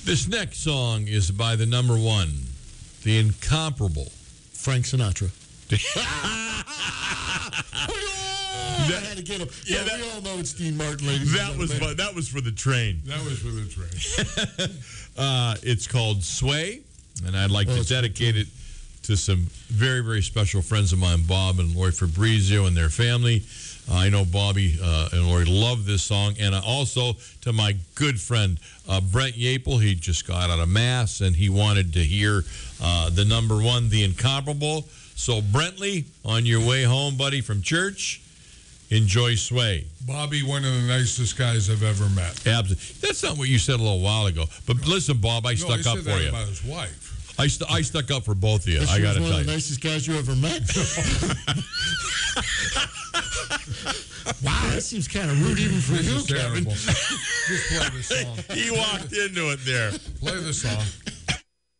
This next song is by the number one, the incomparable Frank Sinatra. I had to get him. Yeah, we all know it's Dean Martin, ladies. That was fun. That was for the train. That was for the train. It's called Sway, and I'd like to dedicate it to some very, very special friends of mine, Bob and Lori Fabrizio and their family. I know Bobby and Lori love this song. And also to my good friend, Brent Yapel. He just got out of Mass, and he wanted to hear the number one, the incomparable. So, Brentley, on your way home, buddy, from church, enjoy Sway. Bobby, one of the nicest guys I've ever met. Absolutely. That's not what you said a little while ago. But listen, Bob, I stuck up for you. About his wife. I stuck up for both of you. I got to tell you. One of the nicest guys you ever met. Wow, that seems kind of rude even for you, Kevin. Just play the song. He walked into it there. Play the song.